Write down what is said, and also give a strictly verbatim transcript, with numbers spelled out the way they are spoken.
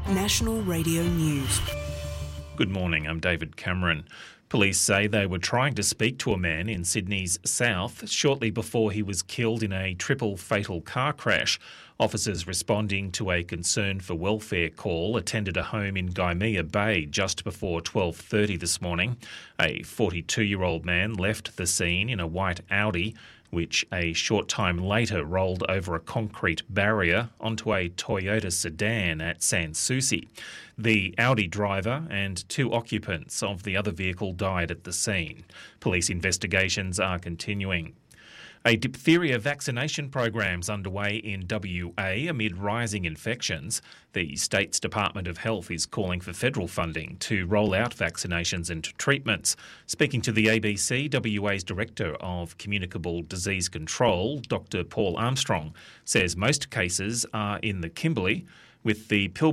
National Radio News. Good morning, I'm David Cameron. Police say they were trying to speak to a man in Sydney's south shortly before he was killed in a triple fatal car crash. Officers responding to a concern for welfare call attended a home in Gymea Bay just before twelve thirty this morning. A forty-two-year-old man left the scene in a white Audi, which a short time later rolled over a concrete barrier onto a Toyota sedan at Sans Souci. The Audi driver and two occupants of the other vehicle died at the scene. Police investigations are continuing. A diphtheria vaccination program's underway in W A amid rising infections. The state's Department of Health is calling for federal funding to roll out vaccinations and treatments. Speaking to the A B C, W A's Director of Communicable Disease Control, Doctor Paul Armstrong, says most cases are in the Kimberley, with the Pilbara